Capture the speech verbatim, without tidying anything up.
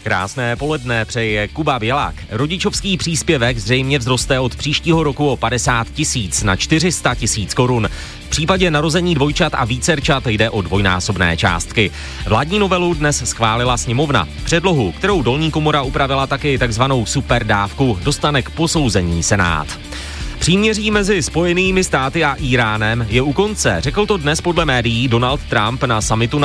Krásné poledne přeje Kuba Bělák. Rodičovský příspěvek zřejmě vzroste od příštího roku o padesát tisíc na čtyři sta tisíc korun. V případě narození dvojčat a vícerčat jde o dvojnásobné částky. Vládní novelu dnes schválila sněmovna. Předlohu, kterou dolní komora upravila taky takzvanou superdávku, dostane k posouzení Senát. Příměří mezi Spojenými státy a Íránem je u konce. Řekl to dnes podle médií Donald Trump na summitu na